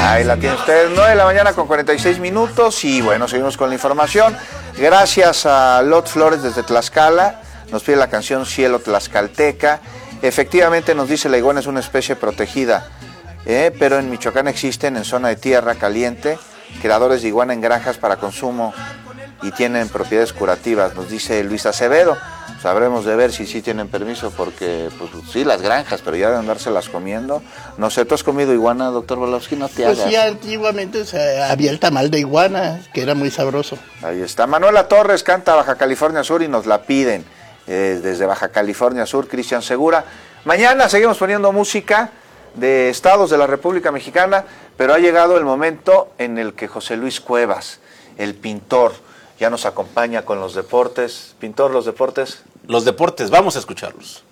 Ahí la tiene usted, 9 de la mañana con 46 minutos y bueno, seguimos con la información. Gracias a Lot Flores desde Tlaxcala, nos pide la canción Cielo Tlaxcalteca. Efectivamente nos dice la iguana es una especie protegida, pero en Michoacán existen en zona de tierra caliente criadores de iguana en granjas para consumo y tienen propiedades curativas, nos dice Luis Acevedo. Sabremos de ver si sí tienen permiso, porque pues sí, las granjas, pero ya de andárselas comiendo. No sé, ¿tú has comido iguana, doctor Volowski? No te hagas. Pues sí, antiguamente había el tamal de iguana, que era muy sabroso. Ahí está. Manuela Torres canta Baja California Sur y nos la piden desde Baja California Sur, Cristian Segura. Mañana seguimos poniendo música de estados de la República Mexicana, pero ha llegado el momento en el que José Luis Cuevas, el pintor, ya nos acompaña con los deportes. Pintor, los deportes. Los deportes, vamos a escucharlos.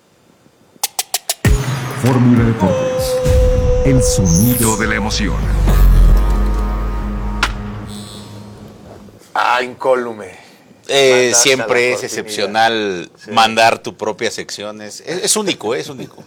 Fórmula Deportes, el sonido de la emoción. Incólume. Siempre es excepcional mandar tu propia sección. Es único, es único.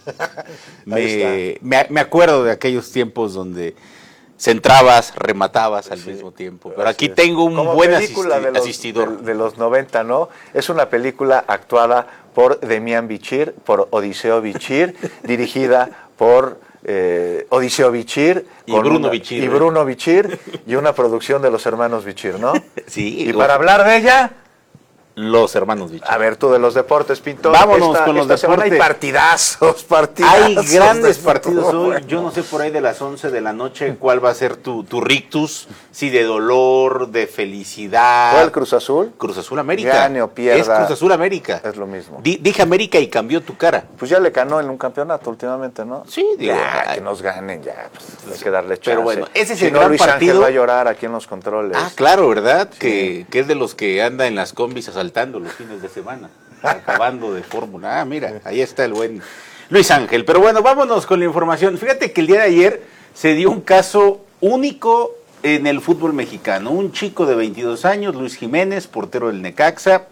Me acuerdo de aquellos tiempos donde centrabas, rematabas al mismo tiempo. Pero aquí tengo un buen asistidor. De los 90, ¿no? Es una película actuada por Demián Bichir, por Odiseo Bichir, dirigida por Odiseo Bichir y Bruno Bichir. Y Bruno Bichir, y una producción de los hermanos Bichir, ¿no? Sí. Y para hablar de ella... Los hermanos Bichir. A ver, tú de los deportes, Pintor. Vámonos con los deportes. Hay partidazos. Hay grandes partidos hoy. Yo no sé por ahí de las 11 de la noche cuál va a ser tu rictus. Si de dolor, de felicidad. ¿Fue el Cruz Azul? Cruz Azul América. Gane o pierda. Es Cruz Azul América. Es lo mismo. Dije América y cambió tu cara. Pues ya le ganó en un campeonato últimamente, ¿no? Sí, digo. Ya, que nos ganen ya. Pues, hay que darle chance. Pero bueno, ese es el no, gran Luis partido. Ángel va a llorar aquí en los controles. Claro, ¿verdad? Sí. Que es de los que anda en las combis asaltando los fines de semana, acabando de fórmula. Mira, ahí está el buen Luis Ángel. Pero bueno, vámonos con la información. Fíjate que el día de ayer se dio un caso único en el fútbol mexicano. Un chico de 22 años, Luis Jiménez, portero del Necaxa,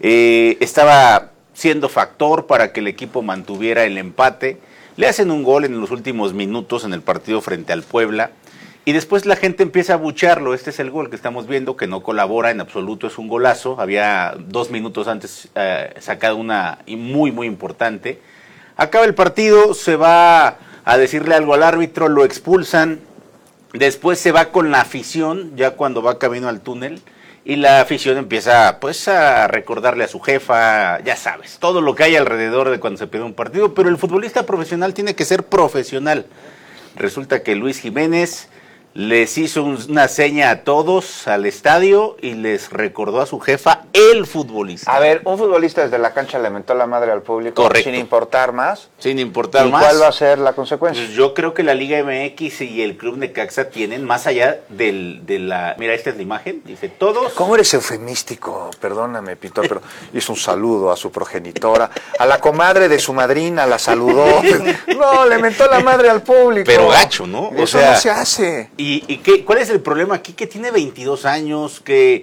estaba siendo factor para que el equipo mantuviera el empate. Le hacen un gol en los últimos minutos en el partido frente al Puebla. Y después la gente empieza a abuchearlo. Este es el gol que estamos viendo, que no colabora en absoluto, es un golazo. Había 2 minutos antes sacado una muy, muy importante. Acaba el partido, se va a decirle algo al árbitro, lo expulsan. Después se va con la afición, ya cuando va camino al túnel. Y la afición empieza pues a recordarle a su jefa, ya sabes, todo lo que hay alrededor de cuando se pierde un partido. Pero el futbolista profesional tiene que ser profesional. Resulta que Luis Jiménez les hizo una seña a todos al estadio y les recordó a su jefa el futbolista. A ver, un futbolista desde la cancha le mentó la madre al público. Correcto. Sin importar más. Sin importar ¿Y más. cuál va a ser la consecuencia? Pues yo creo que la Liga MX y el Club Necaxa tienen más allá de la... Mira, esta es la imagen, dice todos... ¿Cómo eres eufemístico? Perdóname, Pintor, pero hizo un saludo a su progenitora, a la comadre de su madrina, la saludó. No, le mentó la madre al público. Pero gacho, ¿no? Eso no se hace. ¿Y cuál es el problema aquí? Que tiene 22 años, que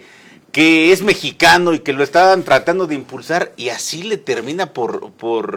es mexicano y que lo estaban tratando de impulsar y así le termina por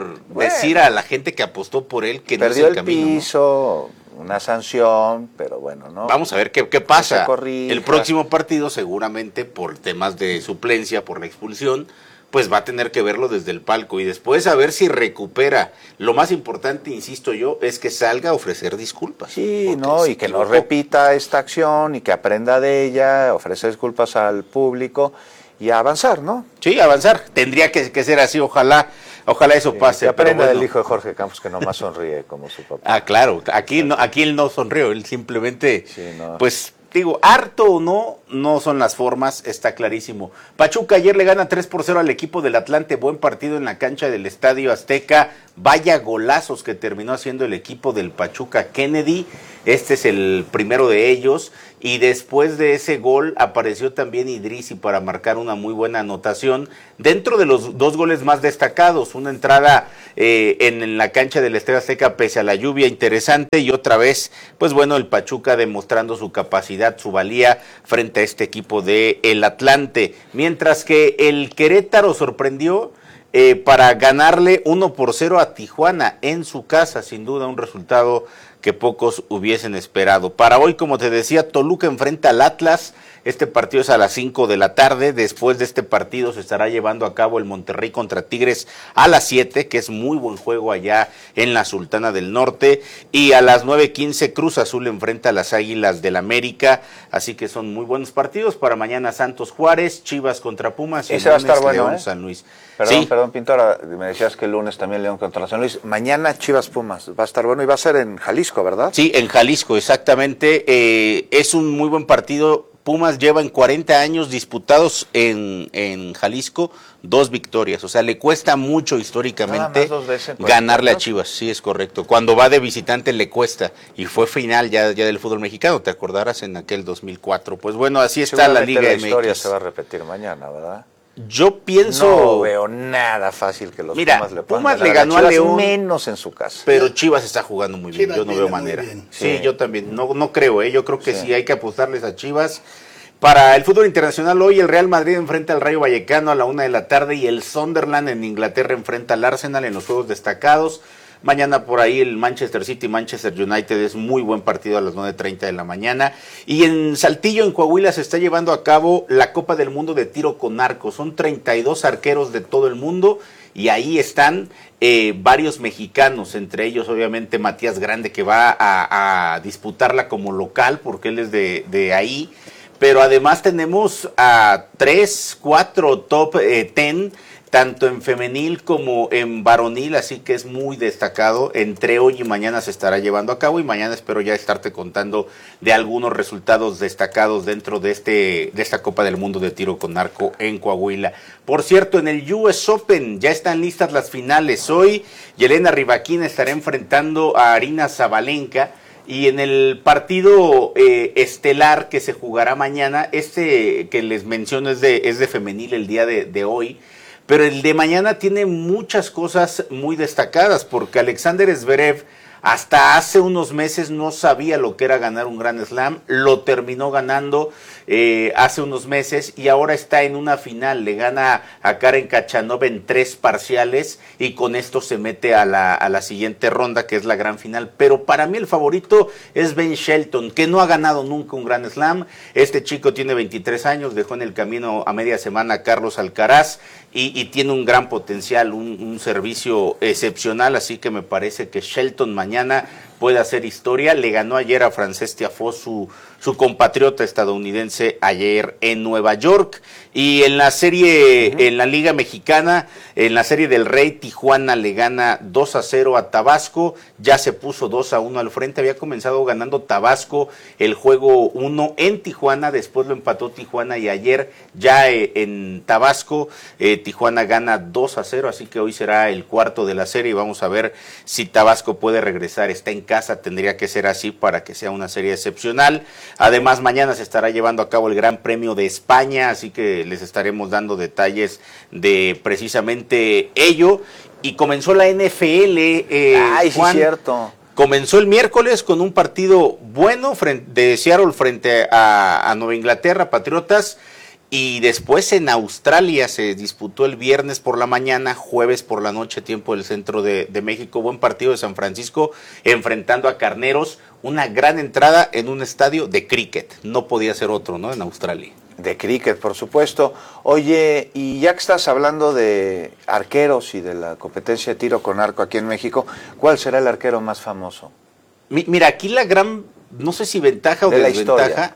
decir a la gente que apostó por él que no es el camino. Perdió el piso, ¿no? Una sanción, pero bueno, ¿no? Vamos a ver qué pasa. Corrija. El próximo partido seguramente por temas de suplencia, por la expulsión, pues va a tener que verlo desde el palco y después a ver si recupera. Lo más importante, insisto yo, es que salga a ofrecer disculpas. Sí, no, y que no repita esta acción y que aprenda de ella, ofrecer disculpas al público y a avanzar, ¿no? Sí, avanzar. Tendría que ser así, ojalá eso pase. Que aprenda bueno. del hijo de Jorge Campos que nomás sonríe como su papá. Claro, aquí él no sonrió, él simplemente, Sí, no. pues... Digo, harto o no son las formas, está clarísimo. Pachuca ayer le gana 3-0 al equipo del Atlante, buen partido en la cancha del Estadio Azteca, vaya golazos que terminó haciendo el equipo del Pachuca Kennedy, este es el primero de ellos, y después de ese gol apareció también Idrissi para marcar una muy buena anotación, dentro de los 2 goles más destacados, una entrada en la cancha del Estadio Azteca pese a la lluvia interesante, y otra vez, pues bueno, el Pachuca demostrando su capacidad, su valía frente a este equipo de el Atlante, mientras que el Querétaro sorprendió para ganarle 1-0 a Tijuana en su casa, sin duda un resultado que pocos hubiesen esperado. Para hoy, como te decía, Toluca enfrenta al Atlas. Este partido es a las 5 de la tarde. Después de este partido se estará llevando a cabo el Monterrey contra Tigres a las 7, que es muy buen juego allá en la Sultana del Norte. Y a las 9:15 Cruz Azul enfrenta a las Águilas del América. Así que son muy buenos partidos. Para mañana Santos Juárez, Chivas contra Pumas y Ese va a estar bueno, León San Luis. Perdón, Pintora, me decías que el lunes también León contra San Luis. Mañana Chivas Pumas, va a estar bueno y va a ser en Jalisco, ¿verdad? Sí, en Jalisco, exactamente. Es un muy buen partido. Pumas lleva en 40 años disputados en Jalisco 2 victorias. O sea, le cuesta mucho históricamente 2 veces ganarle a Chivas. Sí, es correcto. Cuando va de visitante le cuesta. Y fue final ya del fútbol mexicano, te acordarás, en aquel 2004. Pues bueno, así está la Liga la MX. historia se va a repetir mañana, ¿verdad? Yo pienso... No veo nada fácil que los Pumas le puedan Pumas ganar le ganó a León, menos en su casa. pero Chivas está jugando muy bien. Chivas Yo no veo viene muy manera. bien. Sí, Sí. yo también. No creo, Yo creo que sí hay que apostarles a Chivas. Para el fútbol internacional, hoy el Real Madrid enfrenta al Rayo Vallecano a la 1 de la tarde y el Sunderland en Inglaterra enfrenta al Arsenal en los juegos destacados. Mañana por ahí el Manchester City, Manchester United, es muy buen partido a las 9:30 de la mañana. Y en Saltillo, en Coahuila, se está llevando a cabo la Copa del Mundo de tiro con arco. Son 32 arqueros de todo el mundo y ahí están varios mexicanos, entre ellos obviamente Matías Grande, que va a disputarla como local porque él es de ahí. Pero además tenemos a 3, 4 top 10, tanto en femenil como en varonil, así que es muy destacado. Entre hoy y mañana se estará llevando a cabo y mañana espero ya estarte contando de algunos resultados destacados dentro de esta Copa del Mundo de tiro con arco en Coahuila. Por cierto, en el US Open ya están listas las finales. Hoy Yelena Rybakina estará enfrentando a Aryna Sabalenka. Y en el partido estelar que se jugará mañana, que les menciono es de femenil el día de hoy, pero el de mañana tiene muchas cosas muy destacadas, porque Alexander Zverev hasta hace unos meses no sabía lo que era ganar un Grand Slam, lo terminó ganando hace unos meses y ahora está en una final, le gana a Karen Khachanov en 3 parciales y con esto se mete a la siguiente ronda, que es la gran final. Pero para mí el favorito es Ben Shelton, que no ha ganado nunca un Grand Slam. Este chico tiene 23 años, dejó en el camino a media semana a Carlos Alcaraz y tiene un gran potencial, un servicio excepcional, así que me parece que Shelton mañana puede hacer historia. Le ganó ayer a Frances Tiafoe, su compatriota estadounidense, ayer en Nueva York. Y en la serie, en la Liga Mexicana, en la serie del Rey, Tijuana le gana 2-0 a Tabasco, ya se puso 2-1 al frente. Había comenzado ganando Tabasco el juego 1 en Tijuana, después lo empató Tijuana y ayer ya en Tabasco Tijuana gana 2-0, así que hoy será el cuarto de la serie y vamos a ver si Tabasco puede regresar. Está en casa, tendría que ser así para que sea una serie excepcional. Además, mañana se estará llevando a cabo el Gran Premio de España, así que les estaremos dando detalles de precisamente ello. Y comenzó la NFL. Ay, Juan, sí, cierto. Comenzó el miércoles con un partido bueno de Seattle frente a Nueva Inglaterra, Patriotas. Y después en Australia se disputó el viernes por la mañana, jueves por la noche, tiempo del centro de México. Buen partido de San Francisco enfrentando a Carneros. Una gran entrada en un estadio de cricket. No podía ser otro, ¿no? En Australia. De cricket, por supuesto. Oye, y ya que estás hablando de arqueros y de la competencia de tiro con arco aquí en México, ¿cuál será el arquero más famoso? Mira, aquí la gran, no sé si ventaja o De la desventaja. historia.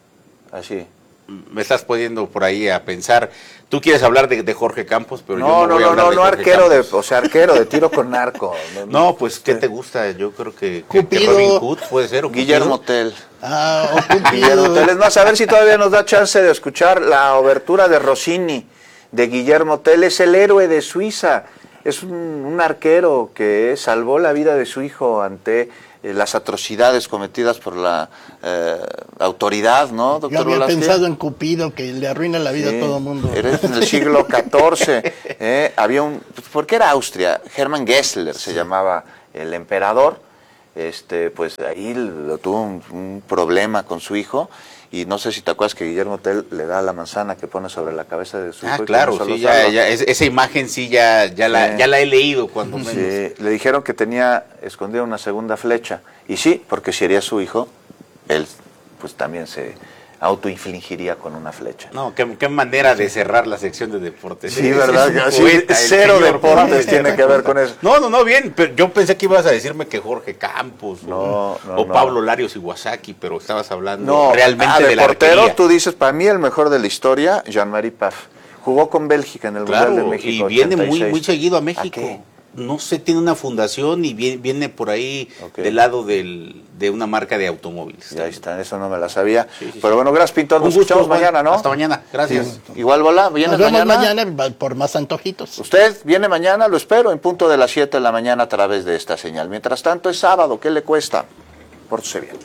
Así. Me estás poniendo por ahí a pensar. Tú quieres hablar de Jorge Campos, pero yo No, no voy a hablar de Jorge arquero Campos. o sea, arquero de tiro con arco. No, pues, ¿qué te gusta? Yo creo que Cupido. Robin Hood puede ser. ¿O Guillermo Cupido? Tell. Guillermo Tell. Es más, a ver si todavía nos da chance de escuchar la obertura de Rossini, de Guillermo Tell. Es el héroe de Suiza. Es un arquero que salvó la vida de su hijo ante las atrocidades cometidas por la autoridad, ¿no, doctor Yo había Velázquez? pensado en Cupido, que le arruina la vida Sí, a todo el mundo. Era en el siglo XIV. Había ¿por qué era Austria? Hermann Gessler se llamaba el emperador. pues ahí tuvo un problema con su hijo. Y no sé si te acuerdas que Guillermo Tell le da la manzana que pone sobre la cabeza de su hijo. Ah, claro, sí, esa imagen sí ya la he leído cuando menos. Sí, le dijeron que tenía escondida una segunda flecha. Y sí, porque si sería su hijo, él pues también se autoinfligiría con una flecha. No, qué manera de cerrar la sección de deportes. Sí, ¿verdad? Sí, cero deportes tiene que ver con eso. No, bien, pero yo pensé que ibas a decirme que Jorge Campos o Pablo Larios Iwasaki, pero estabas hablando realmente de la portero, arquería. Tú dices, para mí el mejor de la historia, Jean-Marie Paf. Jugó con Bélgica en el Mundial de México. Y viene 86. muy seguido a México. No sé, tiene una fundación y viene por ahí del lado de una marca de automóviles. Ya está, eso no me la sabía. Sí. Pero bueno, gracias, Pintor. Nos escuchamos mañana, ¿no? Hasta mañana, gracias. Sí. Igual, Bola, ¿vienes Nos vemos mañana? por más antojitos. Usted viene mañana, lo espero, en punto de las 7 de la mañana a través de esta señal. Mientras tanto, es sábado, ¿qué le cuesta? Pórtese bien.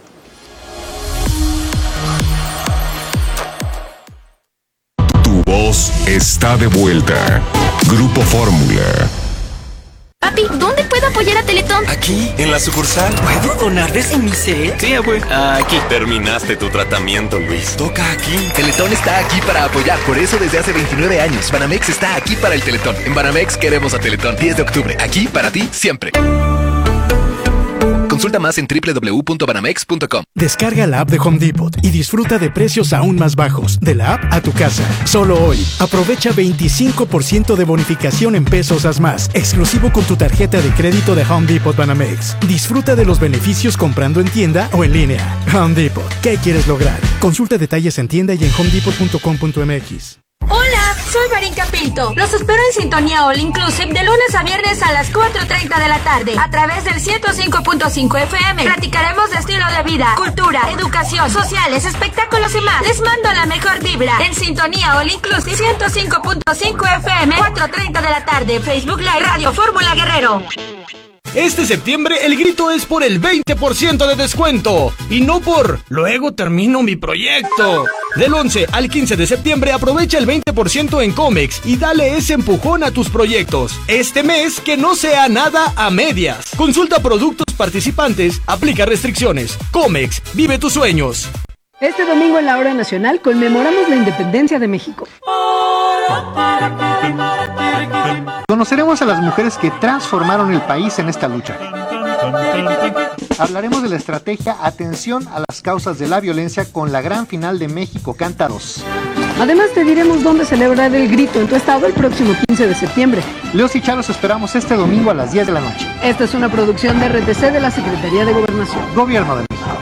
Tu voz está de vuelta. Grupo Fórmula. Papi, ¿dónde puedo apoyar a Teletón? Aquí, en la sucursal. ¿Puedo donar desde mi cel? Sí, abue. Aquí. Terminaste tu tratamiento, Luis. Toca aquí. Teletón está aquí para apoyar. Por eso desde hace 29 años, Banamex está aquí para el Teletón. En Banamex queremos a Teletón. 10 de octubre. Aquí para ti, siempre. Consulta más en www.banamex.com. Descarga la app de Home Depot y disfruta de precios aún más bajos. De la app a tu casa. Solo hoy. Aprovecha 25% de bonificación en pesos más. Exclusivo con tu tarjeta de crédito de Home Depot Banamex. Disfruta de los beneficios comprando en tienda o en línea. Home Depot. ¿Qué quieres lograr? Consulta detalles en tienda y en homedepot.com.mx. Hola, soy Marinka Pinto. Los espero en Sintonía All Inclusive de lunes a viernes a las 4:30 de la tarde a través del 105.5 FM. Platicaremos de estilo de vida, cultura, educación, sociales, espectáculos y más. Les mando la mejor vibra en Sintonía All Inclusive 105.5 FM, 4:30 de la tarde. Facebook Live Radio Fórmula Guerrero. Este septiembre el grito es por el 20% de descuento y no por luego termino mi proyecto. Del 11 al 15 de septiembre aprovecha el 20% en Comex y dale ese empujón a tus proyectos. Este mes que no sea nada a medias. Consulta productos participantes, aplica restricciones. Comex, vive tus sueños. Este domingo en la Hora Nacional conmemoramos la independencia de México. Conoceremos a las mujeres que transformaron el país en esta lucha. Hablaremos de la estrategia Atención a las causas de la violencia con la gran final de México Canta 2. Además te diremos dónde celebrar el grito en tu estado el próximo 15 de septiembre. Leos y Charos esperamos este domingo a las 10 de la noche. Esta es una producción de RTC de la Secretaría de Gobernación. Gobierno de México.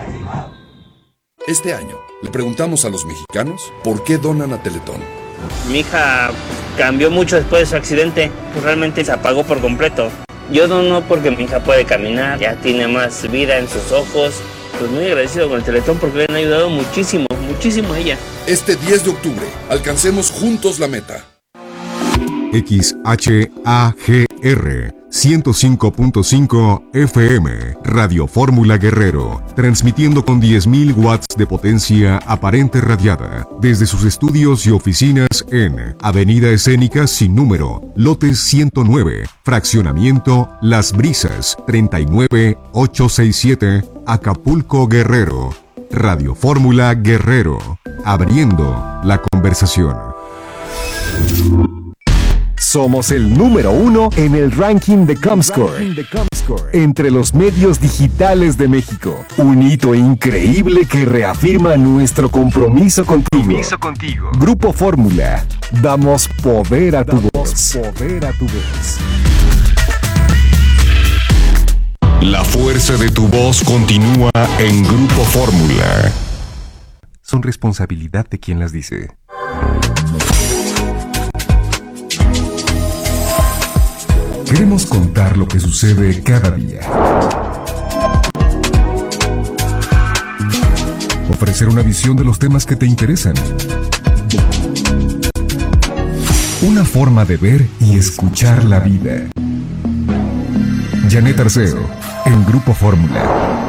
Este año le preguntamos a los mexicanos por qué donan a Teletón. Mi hija cambió mucho después de su accidente, pues realmente se apagó por completo. Yo dono porque mi hija puede caminar, ya tiene más vida en sus ojos. Pues muy agradecido con el Teletón porque le han ayudado muchísimo a ella. Este 10 de octubre, alcancemos juntos la meta. XHAGR 105.5 FM Radio Fórmula Guerrero, transmitiendo con 10.000 watts de potencia aparente radiada desde sus estudios y oficinas en Avenida Escénica sin número, lote 109, fraccionamiento Las Brisas, 39867, Acapulco, Guerrero. Radio Fórmula Guerrero, abriendo la conversación. Somos el número 1 en el ranking de Comscore entre los medios digitales de México. Un hito increíble que reafirma nuestro compromiso contigo. Grupo Fórmula. Damos poder a tu voz. La fuerza de tu voz continúa en Grupo Fórmula. Son responsabilidad de quien las dice. Queremos contar lo que sucede cada día. Ofrecer una visión de los temas que te interesan. Una forma de ver y escuchar la vida. Janet Arceo, en Grupo Fórmula.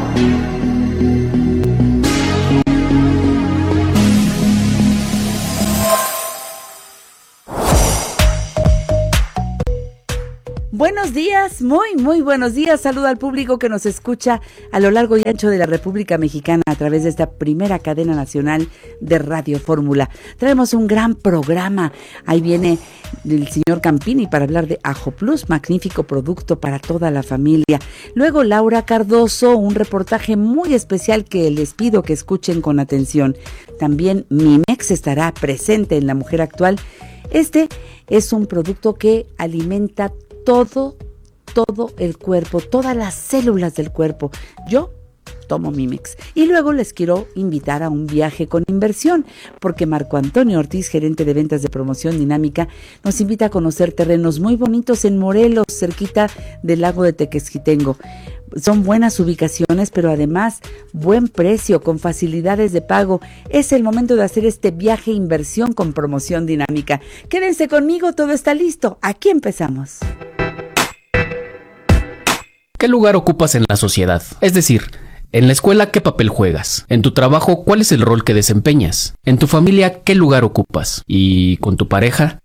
Buenos días, muy buenos días. Saludo al público que nos escucha a lo largo y ancho de la República Mexicana a través de esta primera cadena nacional de Radio Fórmula. Traemos un gran programa. Ahí viene el señor Campini para hablar de Ajo Plus, magnífico producto para toda la familia. Luego Laura Cardoso, un reportaje muy especial que les pido que escuchen con atención. También Mimex estará presente en La Mujer Actual. Este es un producto que alimenta todo el cuerpo, todas las células del cuerpo. Yo tomo Mimex. Y luego les quiero invitar a un viaje con inversión, porque Marco Antonio Ortiz, gerente de ventas de Promoción Dinámica, nos invita a conocer terrenos muy bonitos en Morelos, cerquita del lago de Tequesquitengo. Son buenas ubicaciones, pero además buen precio, con facilidades de pago. Es el momento de hacer este viaje inversión con Promoción Dinámica. Quédense conmigo, todo está listo. Aquí empezamos. ¿Qué lugar ocupas en la sociedad? Es decir, en la escuela, ¿qué papel juegas? En tu trabajo, ¿cuál es el rol que desempeñas? En tu familia, ¿qué lugar ocupas? ¿Y con tu pareja?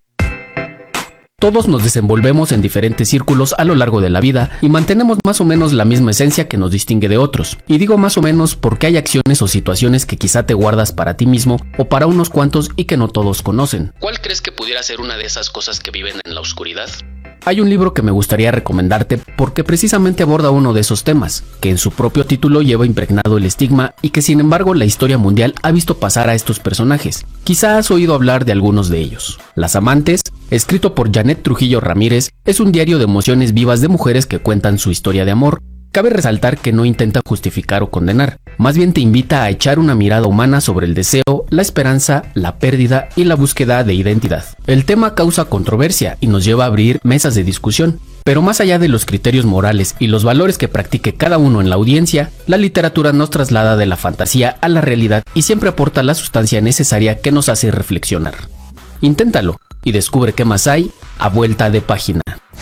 Todos nos desenvolvemos en diferentes círculos a lo largo de la vida y mantenemos más o menos la misma esencia que nos distingue de otros. Y digo más o menos porque hay acciones o situaciones que quizá te guardas para ti mismo o para unos cuantos y que no todos conocen. ¿Cuál crees que pudiera ser una de esas cosas que viven en la oscuridad? Hay un libro que me gustaría recomendarte porque precisamente aborda uno de esos temas, que en su propio título lleva impregnado el estigma y que sin embargo la historia mundial ha visto pasar a estos personajes. Quizá has oído hablar de algunos de ellos. Las Amantes, escrito por Janet Trujillo Ramírez, es un diario de emociones vivas de mujeres que cuentan su historia de amor. Cabe resaltar que no intenta justificar o condenar, más bien te invita a echar una mirada humana sobre el deseo, la esperanza, la pérdida y la búsqueda de identidad. El tema causa controversia y nos lleva a abrir mesas de discusión, pero más allá de los criterios morales y los valores que practique cada uno en la audiencia, la literatura nos traslada de la fantasía a la realidad y siempre aporta la sustancia necesaria que nos hace reflexionar. Inténtalo y descubre qué más hay a vuelta de página.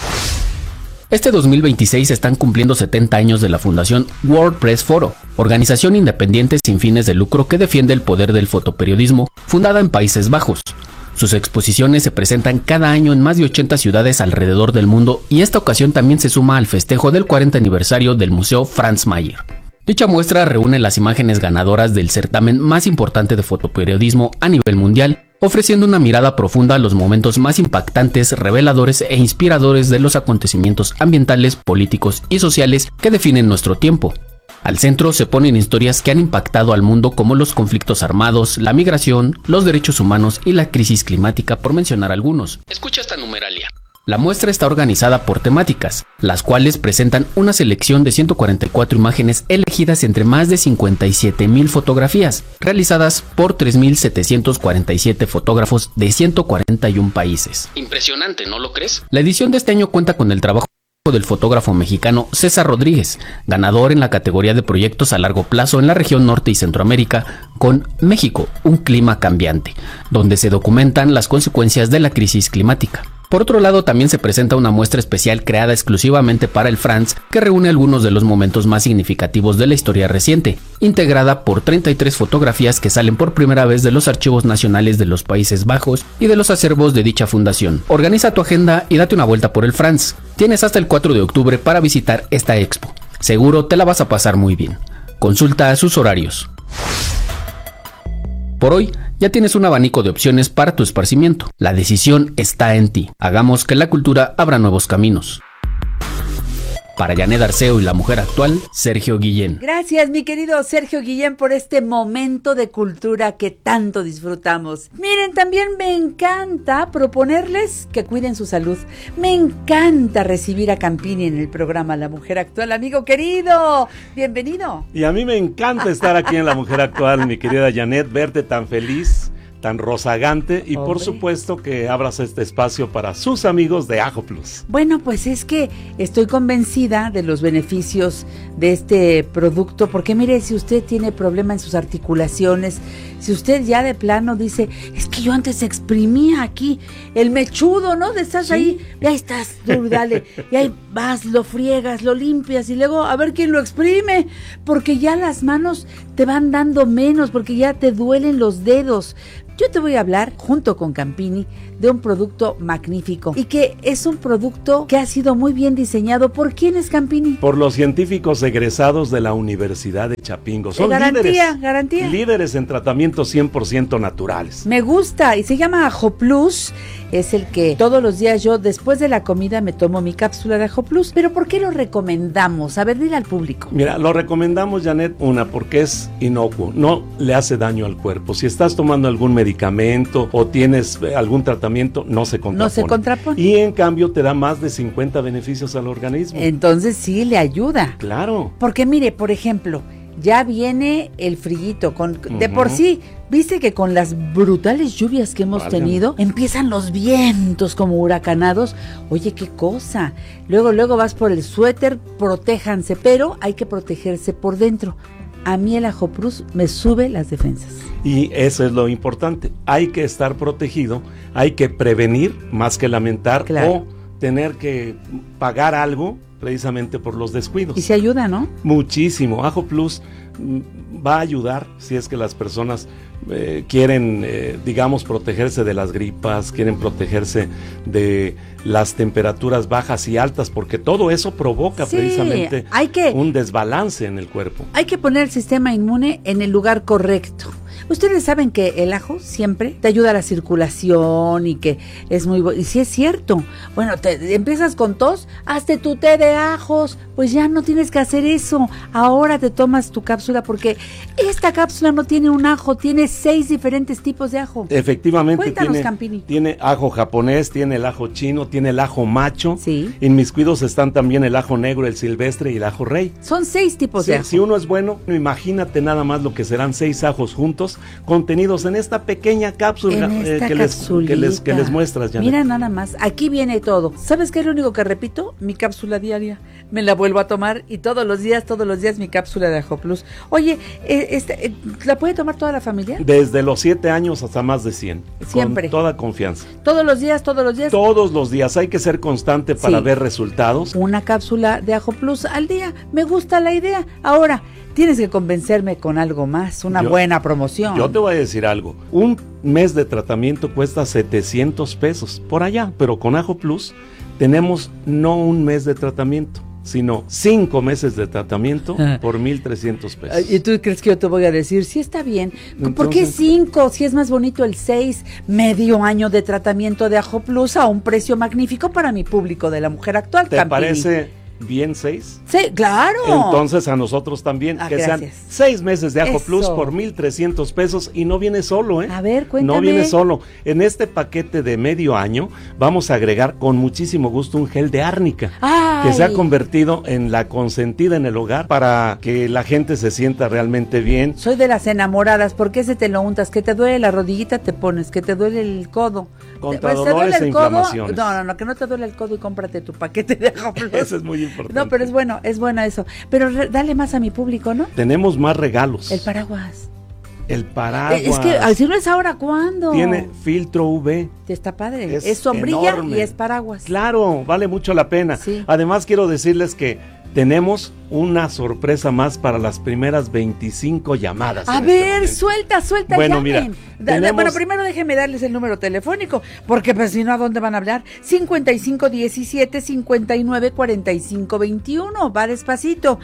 Este 2026 están cumpliendo 70 años de la fundación World Press Photo, organización independiente sin fines de lucro que defiende el poder del fotoperiodismo, fundada en Países Bajos. Sus exposiciones se presentan cada año en más de 80 ciudades alrededor del mundo y esta ocasión también se suma al festejo del 40 aniversario del Museo Franz Mayer. Dicha muestra reúne las imágenes ganadoras del certamen más importante de fotoperiodismo a nivel mundial, ofreciendo una mirada profunda a los momentos más impactantes, reveladores e inspiradores de los acontecimientos ambientales, políticos y sociales que definen nuestro tiempo. Al centro se ponen historias que han impactado al mundo como los conflictos armados, la migración, los derechos humanos y la crisis climática, por mencionar algunos. Escucha esta numeralia. La muestra está organizada por temáticas, las cuales presentan una selección de 144 imágenes elegidas entre más de 57,000 fotografías, realizadas por 3,747 fotógrafos de 141 países. Impresionante, ¿no lo crees? La edición de este año cuenta con el trabajo del fotógrafo mexicano César Rodríguez, ganador en la categoría de proyectos a largo plazo en la región norte y Centroamérica, con México, un clima cambiante, donde se documentan las consecuencias de la crisis climática. Por otro lado, también se presenta una muestra especial creada exclusivamente para el Franz, que reúne algunos de los momentos más significativos de la historia reciente, integrada por 33 fotografías que salen por primera vez de los archivos nacionales de los Países Bajos y de los acervos de dicha fundación. Organiza tu agenda y date una vuelta por el Franz. Tienes hasta el 4 de octubre para visitar esta expo. Seguro te la vas a pasar muy bien. Consulta sus horarios. Por hoy, ya tienes un abanico de opciones para tu esparcimiento. La decisión está en ti. Hagamos que la cultura abra nuevos caminos. Para Janet Arceo y La Mujer Actual, Sergio Guillén. Gracias, mi querido Sergio Guillén, por este momento de cultura que tanto disfrutamos. Miren, también me encanta proponerles que cuiden su salud. Me encanta recibir a Campini en el programa La Mujer Actual. Amigo querido, bienvenido. Y a mí me encanta estar aquí en La Mujer Actual, mi querida Janet, verte tan feliz, tan rozagante y por supuesto que abras este espacio para sus amigos de Ajo Plus. Bueno, pues es que estoy convencida de los beneficios de este producto, porque mire, si usted tiene problema en sus articulaciones, si usted ya de plano dice, es que yo antes exprimía aquí el mechudo, ¿no? Estás ahí, y ahí estás, tú, dale, y ahí vas, lo friegas, lo limpias y luego a ver quién lo exprime, porque ya las manos te van dando menos, porque ya te duelen los dedos. Yo te voy a hablar, junto con Campini, de un producto magnífico y que es un producto que ha sido muy bien diseñado. ¿Por quién es Campini? Por los científicos egresados de la Universidad de Chapingo. Son garantía. Líderes en tratamientos 100% naturales. Me gusta y se llama Ajo Plus. Es el que todos los días yo, después de la comida, me tomo mi cápsula de Ajo Plus. ¿Pero por qué lo recomendamos? A ver, dile al público. Mira, lo recomendamos, Janet, porque es inocuo, no le hace daño al cuerpo. Si estás tomando algún medicamento o tienes algún tratamiento, no se contrapone. Y en cambio te da más de 50 beneficios al organismo. Entonces sí le ayuda. Claro. Porque mire, por ejemplo, ya viene el frillito, de por sí, viste que con las brutales lluvias que hemos tenido, empiezan los vientos como huracanados. Oye, qué cosa. Luego vas por el suéter, protéjanse, pero hay que protegerse por dentro. A mí el Ajo Plus me sube las defensas. Y eso es lo importante, hay que estar protegido, hay que prevenir más que lamentar o tener que pagar algo precisamente por los descuidos. Y se ayuda, ¿no? Muchísimo. Ajo Plus va a ayudar si es que las personas quieren, digamos, protegerse de las gripas, quieren protegerse de las temperaturas bajas y altas, porque todo eso provoca precisamente un desbalance en el cuerpo. Hay que poner el sistema inmune en el lugar correcto. Ustedes saben que el ajo siempre te ayuda a la circulación y que es muy bueno. Y sí es cierto. Bueno, empiezas con tos, hazte tu té de ajos. Pues ya no tienes que hacer eso. Ahora te tomas tu cápsula porque esta cápsula no tiene un ajo, tiene 6 diferentes tipos de ajo. Efectivamente. Cuéntanos, Campini. Tiene ajo japonés, tiene el ajo chino, tiene el ajo macho. Sí. En mis cuidos están también el ajo negro, el silvestre y el ajo rey. Son 6 tipos de ajo. Si uno es bueno, imagínate nada más lo que serán 6 ajos juntos, contenidos en esta pequeña cápsula que les muestras, Janet. Mira nada más, aquí viene todo. ¿Sabes qué es lo único que repito? Mi cápsula diaria. Me la vuelvo a tomar y todos los días mi cápsula de Ajo Plus. Oye, ¿la puede tomar toda la familia? Desde los 7 años hasta más de 100. Siempre. Con toda confianza. ¿Todos los días? Todos los días. Hay que ser constante para ver resultados. Una cápsula de Ajo Plus al día. Me gusta la idea. Ahora, tienes que convencerme con algo más, una buena promoción. Yo te voy a decir algo. Un mes de tratamiento cuesta 700 pesos por allá, pero con Ajo Plus tenemos no un mes de tratamiento, sino 5 meses de tratamiento por 1,300 pesos. ¿Y tú crees que yo te voy a decir? Sí, está bien. Entonces, ¿por qué 5? Si es más bonito el 6, medio año de tratamiento de Ajo Plus a un precio magnífico para mi público de la mujer actual. ¿Te parece bien 6? Sí, claro. Entonces a nosotros también, que gracias. sean 6 meses de Ajo Plus por 1,300 pesos y no viene solo, A ver, cuéntame. No viene solo. En este paquete de medio año vamos a agregar con muchísimo gusto un gel de árnica. ¡Ay! Que se ha convertido en la consentida en el hogar para que la gente se sienta realmente bien. Soy de las enamoradas. ¿Por qué se te lo untas? Que te duele la rodillita, te pones. Que te duele el codo. Contra dolores e inflamaciones. No, que no te duele el codo y cómprate tu paquete de Ajo Plus. Eso es muy importante. No, pero es bueno eso. Pero dale más a mi público, ¿no? Tenemos más regalos. El paraguas. El paraguas. Es que si no es ahora, ¿cuándo? Tiene filtro UV. Está padre. Es sombrilla enorme. Y es paraguas. Claro, vale mucho la pena. Sí. Además, quiero decirles que tenemos una sorpresa más para las primeras 25 llamadas. A ver, suelta, bueno, llamen. Mira, bueno, primero déjenme darles el número telefónico, porque pues si no, ¿a dónde van a hablar? 5517-594521, va despacito.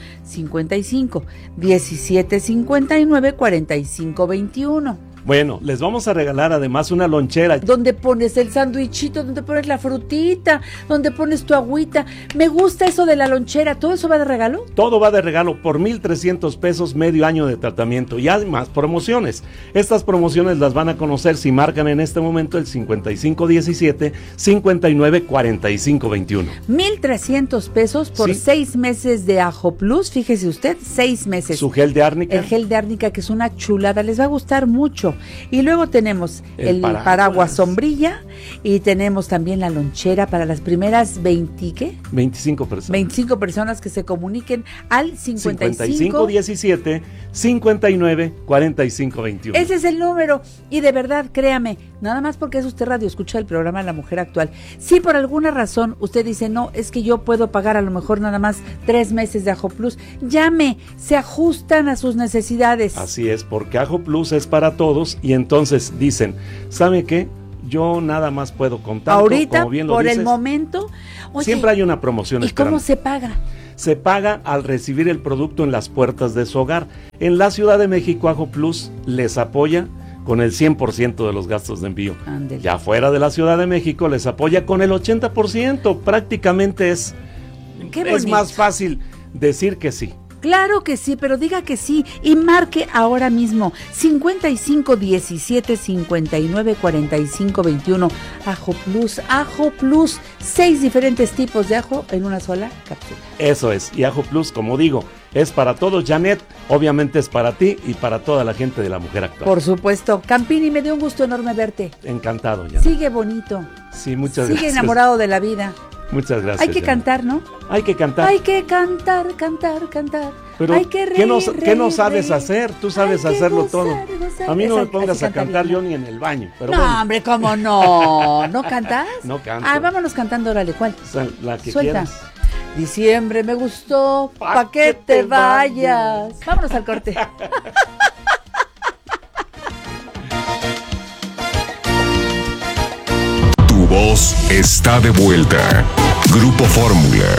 5517-594521. Bueno, les vamos a regalar además una lonchera. Donde pones el sándwichito, donde pones la frutita, donde pones tu agüita. Me gusta eso de la lonchera. ¿Todo eso va de regalo? Todo va de regalo por 1,300 pesos, medio año de tratamiento. Y además promociones. Estas promociones las van a conocer si marcan en este momento el 5517-594521. 1,300 pesos por 6 meses de Ajo Plus. Fíjese usted, 6 meses. Su gel de árnica. El gel de árnica, que es una chulada. Les va a gustar mucho. Y luego tenemos el paraguas sombrilla y tenemos también la lonchera para las primeras 25 personas. 25 personas que se comuniquen al 5517-594521. Ese es el número. Y de verdad, créame, nada más porque es usted radio escucha el programa La Mujer Actual. Si por alguna razón usted dice, no, es que yo puedo pagar a lo mejor nada más 3 meses de Ajo Plus, llame, se ajustan a sus necesidades. Así es, porque Ajo Plus es para todos todos y entonces dicen, ¿sabe qué? Yo nada más puedo contar. Ahorita, como bien lo por dices, el momento, oye, siempre hay una promoción ¿y esperando. cómo se paga? Se paga al recibir el producto en las puertas de su hogar. En la Ciudad de México, Ajo Plus les apoya con el 100% de los gastos de envío. Ándele. Ya fuera de la Ciudad de México les apoya con el 80%. Prácticamente es más fácil decir que sí. Claro que sí, pero diga que sí y marque ahora mismo 55 17 59 45 21. Ajo Plus, 6 diferentes tipos de ajo en una sola cápsula. Eso es, y Ajo Plus, como digo, es para todos. Janet, obviamente es para ti y para toda la gente de La Mujer Actual. Por supuesto. Campini, me dio un gusto enorme verte. Encantado, Janet. Sigue bonito. Sí, muchas gracias. Sigue enamorado de la vida. Muchas gracias. Hay que Janet. cantar, ¿no? Hay que cantar. Hay que cantar. Pero, hay que reír, ¿qué no reír, sabes reír. hacer? Tú sabes Hay que hacerlo gozar, todo. gozar. A mí no me Así pongas a canta cantar bien. yo ni en el baño. Pero No, bueno. hombre, ¿cómo no? ¿No cantas? No canto. Vámonos cantando, órale, ¿cuál? O sea, la que Suelta. quieras. Diciembre me gustó, pa' que te vayas. Vámonos al corte. Tu voz está de vuelta. Grupo Fórmula.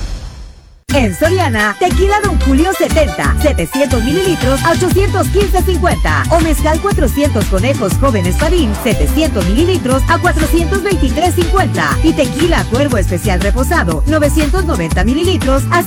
En Soriana, tequila Don Julio 70, 700 mililitros a 815.50. O mezcal 400 conejos jóvenes Padín, 700 mililitros a 423.50. Y tequila Cuervo Especial Reposado, 990 mililitros a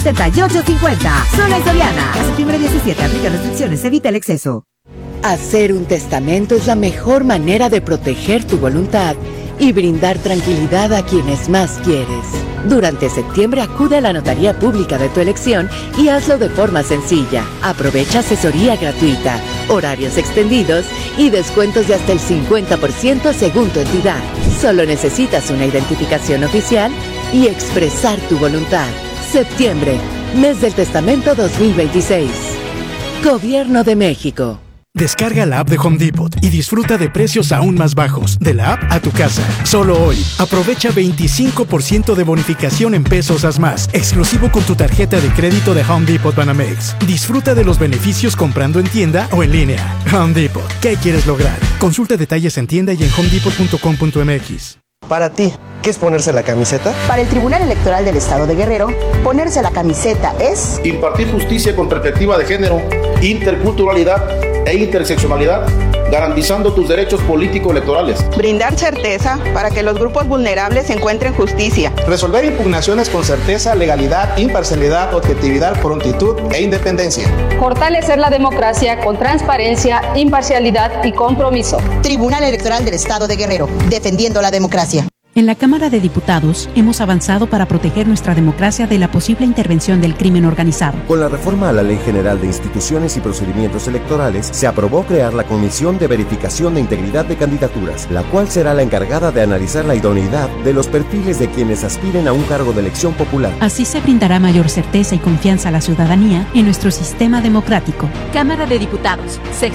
178.50. Solo en Soriana. A septiembre 17, aplica restricciones, evita el exceso. Hacer un testamento es la mejor manera de proteger tu voluntad y brindar tranquilidad a quienes más quieres. Durante septiembre acude a la notaría pública de tu elección y hazlo de forma sencilla. Aprovecha asesoría gratuita, horarios extendidos y descuentos de hasta el 50% según tu entidad. Solo necesitas una identificación oficial y expresar tu voluntad. Septiembre, mes del testamento 2026. Gobierno de México. Descarga la app de Home Depot y disfruta de precios aún más bajos. De la app a tu casa. Solo hoy. Aprovecha 25% de bonificación en pesos más. Exclusivo con tu tarjeta de crédito de Home Depot Banamex. Disfruta de los beneficios comprando en tienda o en línea. Home Depot. ¿Qué quieres lograr? Consulta detalles en tienda y en homedepot.com.mx. Para ti, ¿qué es ponerse la camiseta? Para el Tribunal Electoral del Estado de Guerrero, ponerse la camiseta es impartir justicia con perspectiva de género, interculturalidad e interseccionalidad, garantizando tus derechos político-electorales. Brindar certeza para que los grupos vulnerables encuentren justicia. Resolver impugnaciones con certeza, legalidad, imparcialidad, objetividad, prontitud e independencia. Fortalecer la democracia con transparencia, imparcialidad y compromiso. Tribunal Electoral del Estado de Guerrero, defendiendo la democracia. En la Cámara de Diputados hemos avanzado para proteger nuestra democracia de la posible intervención del crimen organizado. Con la reforma a la Ley General de Instituciones y Procedimientos Electorales, se aprobó crear la Comisión de Verificación de Integridad de Candidaturas, la cual será la encargada de analizar la idoneidad de los perfiles de quienes aspiren a un cargo de elección popular. Así se brindará mayor certeza y confianza a la ciudadanía en nuestro sistema democrático. Cámara de Diputados,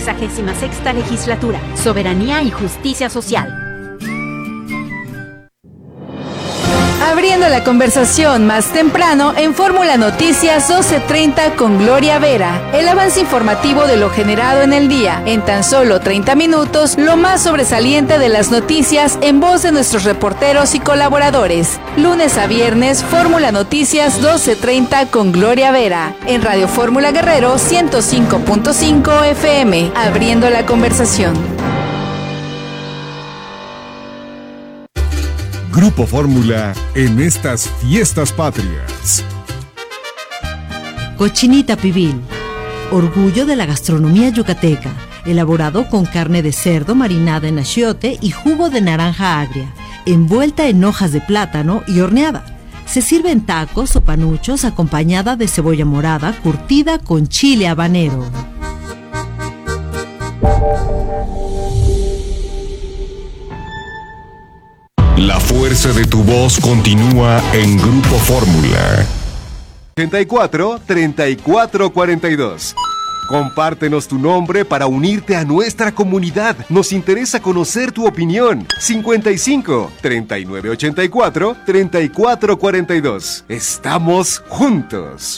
66ª Legislatura, Soberanía y Justicia Social. Abriendo la conversación más temprano en Fórmula Noticias 12:30 con Gloria Vera. El avance informativo de lo generado en el día. En tan solo 30 minutos, lo más sobresaliente de las noticias en voz de nuestros reporteros y colaboradores. Lunes a viernes, Fórmula Noticias 12:30 con Gloria Vera. En Radio Fórmula Guerrero 105.5 FM. Abriendo la conversación. Grupo Fórmula en estas fiestas patrias. Cochinita pibil, orgullo de la gastronomía yucateca, elaborado con carne de cerdo marinada en achiote y jugo de naranja agria, envuelta en hojas de plátano y horneada. Se sirve en tacos o panuchos acompañada de cebolla morada curtida con chile habanero. La fuerza de tu voz continúa en Grupo Fórmula. 84 34 42. Compártenos tu nombre para unirte a nuestra comunidad. Nos interesa conocer tu opinión. 55 39 84 34 42. Estamos juntos.